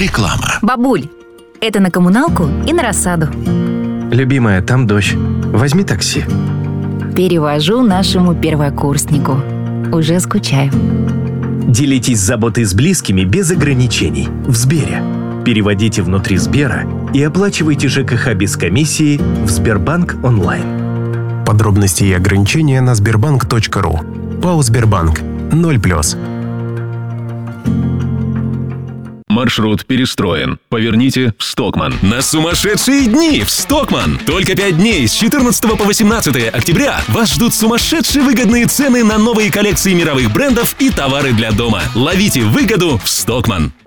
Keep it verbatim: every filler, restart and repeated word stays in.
Реклама. Бабуль, это на коммуналку и на рассаду. Любимая, там дождь. Возьми такси. Перевожу нашему первокурснику. Уже скучаю. Делитесь заботой с близкими без ограничений. В Сбере. Переводите внутри Сбера и оплачивайте ЖКХ без комиссии в Сбербанк онлайн. Подробности и ограничения на сбербанк точка ру. ПАО «Сбербанк». ноль плюс. Маршрут перестроен. Поверните в Стокман. На сумасшедшие дни в Стокман! Только пять дней с четырнадцатого по восемнадцатое октября вас ждут сумасшедшие выгодные цены на новые коллекции мировых брендов и товары для дома. Ловите выгоду в Стокман.